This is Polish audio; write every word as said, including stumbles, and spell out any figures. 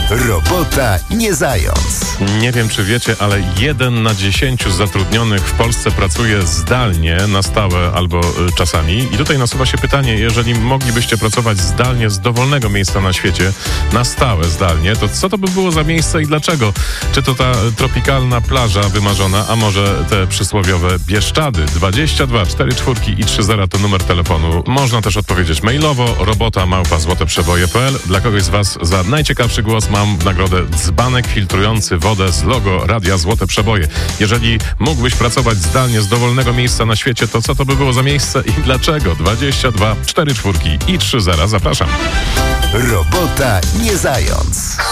Robota nie zając. Nie wiem, czy wiecie, ale jeden na dziesięciu zatrudnionych w Polsce pracuje zdalnie, na stałe albo y, czasami. I tutaj nasuwa się pytanie, jeżeli moglibyście pracować zdalnie z dowolnego miejsca na świecie, na stałe zdalnie, to co to by było za miejsce i dlaczego? Czy to ta tropikalna plaża wymarzona, a może te przysłowiowe Bieszczady? dwadzieścia dwa cztery cztery i trzy zero to numer telefonu. Można też odpowiedzieć mailowo, robota małpa złoteprzeboje kropka p l. Dla kogoś z Was za najciekawszy głos mam w nagrodę dzbanek filtrujący wodę z logo Radia Złote Przeboje. Jeżeli mógłbyś pracować zdalnie z dowolnego miejsca na świecie, to co to by było za miejsce i dlaczego? dwadzieścia dwa cztery cztery i trzy zero. Zapraszam. Robota nie zając.